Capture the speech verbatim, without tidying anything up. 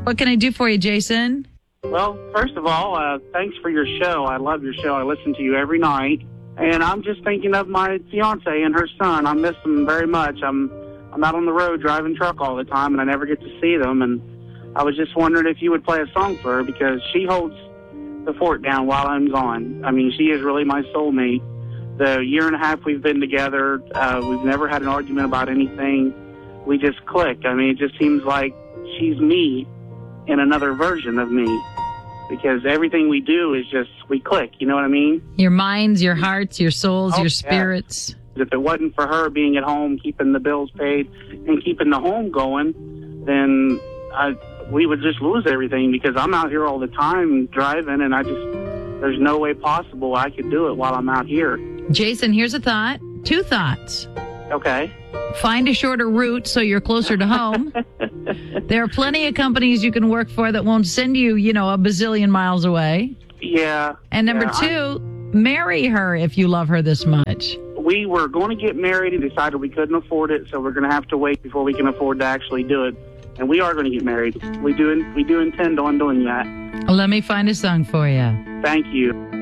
What can I do for you, Jason? Well, first of all, uh, thanks for your show. I love your show. I listen to you every night. And I'm just thinking of my fiance and her son. I miss them very much. I'm I'm out on the road driving truck all the time, and I never get to see them. And I was just wondering if you would play a song for her, because she holds the fort down while I'm gone. I mean, she is really my soulmate. The year and a half we've been together, uh, we've never had an argument about anything. We just click. I mean, it just seems like she's me in another version of me, because everything we do is just, we click, you know what I mean? Your minds, your hearts, your souls, Oh, your yeah. spirits. If it wasn't for her being at home, keeping the bills paid, and keeping the home going, then I, we would just lose everything, because I'm out here all the time driving, and I just, there's no way possible I could do it while I'm out here. Jason, here's a thought. Two thoughts. Okay. Find a shorter route so you're closer to home. There are plenty of companies you can work for that won't send you, you know, a bazillion miles away. Yeah. And number yeah, two, marry her if you love her this much. We were going to get married and decided we couldn't afford it, so we're going to have to wait before we can afford to actually do it. And we are going to get married. We do, we do intend on doing that. Let me find a song for you. Thank you.